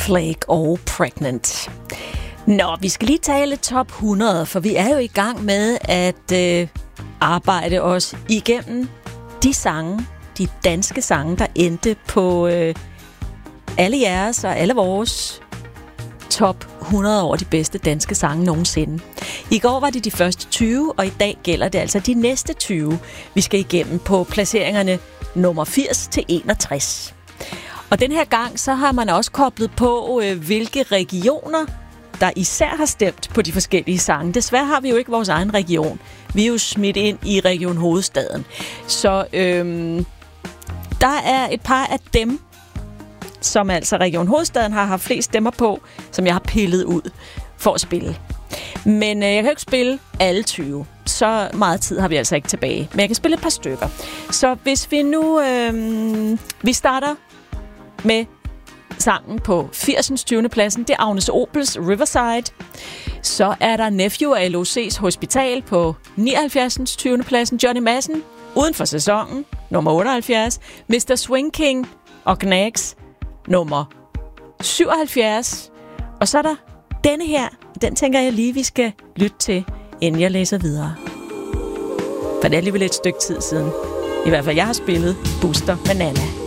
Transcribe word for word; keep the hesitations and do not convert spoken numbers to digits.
Flake og Pregnant. Nå, vi skal lige tale top hundrede, for vi er jo i gang med at øh, arbejde os igennem de sange, de danske sange, der endte på øh, alle jeres og alle vores top hundrede over de bedste danske sange nogensinde. I går var det de første tyve, og i dag gælder det altså de næste tyve, vi skal igennem på placeringerne nummer firs til enogtres. Og den her gang, så har man også koblet på, øh, hvilke regioner, der især har stemt på de forskellige sange. Desværre har vi jo ikke vores egen region. Vi er jo smidt ind i Region Hovedstaden. Så øhm, der er et par af dem, som altså Region Hovedstaden har haft flest stemmer på, som jeg har pillet ud for at spille. Men øh, jeg kan jo ikke spille alle tyve. Så meget tid har vi altså ikke tilbage. Men jeg kan spille et par stykker. Så hvis vi nu... Øh, vi starter med sangen på firsens tyvende pladsen. Det er Agnes Obels Riverside. Så er der Nephew af L O C's Hospital på nioghalvfjerdsens tyvende pladsen. Johnny Madsen uden for sæsonen, nummer otteoghalvfjerds. mister Swing King og Gnags, nummer syvoghalvfjerds. Og så er der denne her. Den tænker jeg lige, vi skal lytte til, inden jeg læser videre. For det er alligevel et stykke tid siden. I hvert fald, jeg har spillet Booster med Nana.